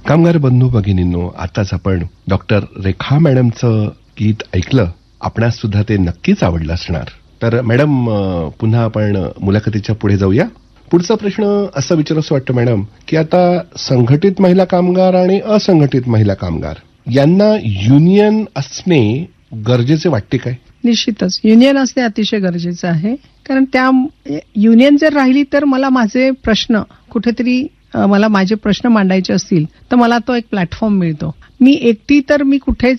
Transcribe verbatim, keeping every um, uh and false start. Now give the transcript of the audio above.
कामगार बंधू भगिनींनो, आताच आपण डॉक्टर रेखा मॅडमचं गीत ऐकलं. आपणास सुद्धा ते नक्कीच आवडलं असणार. तर मॅडम, पुन्हा आपण मुलाखतीच्या पुढे जाऊया. पुढचा प्रश्न असा विचारायचं वाटतं मॅडम, की आता संघटित महिला कामगार आणि असंघटित महिला कामगार यांना युनियन असणे गरजेचे वाटते काय? निश्चितच युनियन असणे अतिशय गरजेचं आहे. कारण त्या युनियन जर राहिली तर मला माझे प्रश्न कुठेतरी मला माझे प्रश्न मांडायचे असतील तर मला तो एक प्लॅटफॉर्म मिळतो. मी एकटी तर मी कुठेच